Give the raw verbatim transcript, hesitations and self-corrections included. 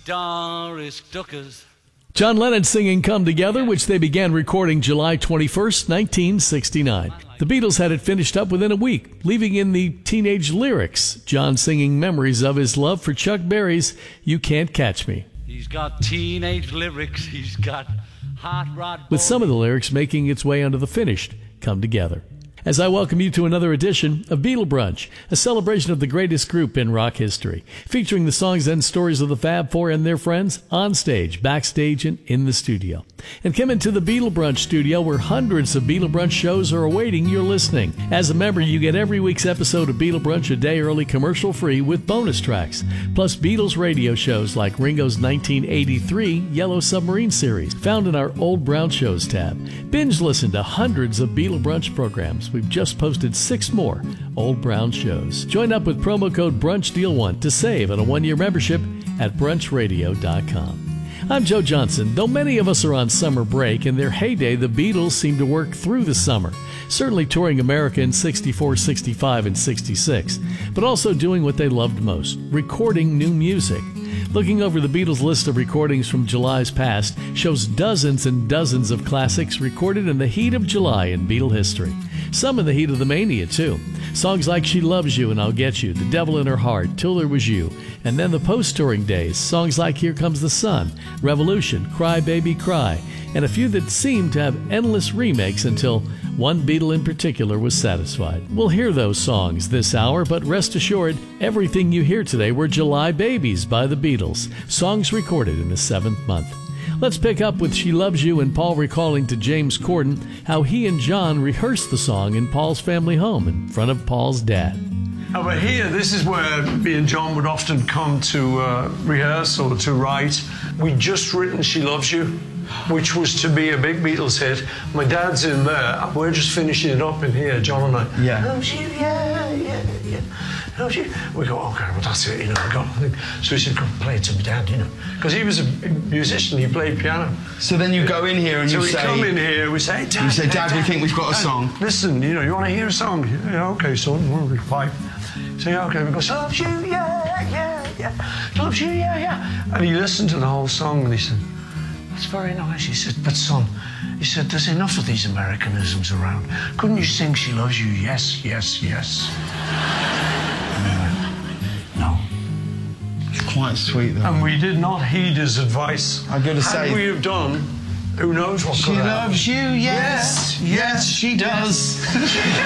Doris Duckers. John Lennon singing Come Together, which they began recording July twenty-first, nineteen sixty-nine. The Beatles had it finished up within a week, leaving in the teenage lyrics. John singing memories of his love for Chuck Berry's You Can't Catch Me. He's got teenage lyrics. He's got hot rod. With some of the lyrics making its way onto the finished Come Together. As I welcome you to another edition of Beatle Brunch, a celebration of the greatest group in rock history, featuring the songs and stories of the Fab Four and their friends on stage, backstage, and in the studio. And come into the Beatle Brunch studio where hundreds of Beatle Brunch shows are awaiting your listening. As a member, you get every week's episode of Beatle Brunch a day early, commercial-free with bonus tracks, plus Beatles radio shows like Ringo's nineteen eighty-three Yellow Submarine series, found in our Old Brown Shows tab. Binge listen to hundreds of Beatle Brunch programs. We've just posted six more Old Brown shows. Join up with promo code BRUNCHDEAL one to save on a one-year membership at brunch radio dot com. I'm Joe Johnson. Though many of us are on summer break, in their heyday, the Beatles seemed to work through the summer, certainly touring America in sixty-four, sixty-five, and sixty-six, but also doing what they loved most, recording new music. Looking over the Beatles' list of recordings from July's past shows dozens and dozens of classics recorded in the heat of July in Beatle history. Some in the heat of the mania, too. Songs like She Loves You and I'll Get You, The Devil in Her Heart, Till There Was You, and then the post-touring days, songs like Here Comes the Sun, Revolution, Cry Baby Cry, and a few that seemed to have endless remakes until one Beatle in particular was satisfied. We'll hear those songs this hour, but rest assured, everything you hear today were July babies by the Beatles, songs recorded in the seventh month. Let's pick up with She Loves You and Paul recalling to James Corden how he and John rehearsed the song in Paul's family home in front of Paul's dad. Over here, this is where me and John would often come to uh, rehearse or to write. We'd just written She Loves You, which was to be a big Beatles hit. My dad's in there, and we're just finishing it up in here, John and I. Yeah. Loves you, yeah, yeah, yeah. Loves you. We go, okay, well, that's it, you know. We got, so we said, go play it to my dad, you know. Because he was a musician, he played piano. So then you go in here and so you we say... come in here, we say, Dad, You say, Dad, Dad we think we've got a Dad, song. Listen, you know, you want to hear a song? Yeah, okay, son, we'll be fine. So, yeah, okay, we go, she loves you, yeah, yeah, yeah. She loves you, yeah, yeah. And he listened to the whole song and he said, that's very nice. He said, but son, he said, there's enough of these Americanisms around. Couldn't you sing She Loves You, yes, yes, yes? No. It's quite sweet, though. And we did not heed his advice. I've got to Had say... we have done, who knows what She could have loves happened. you, yes, yes, she does.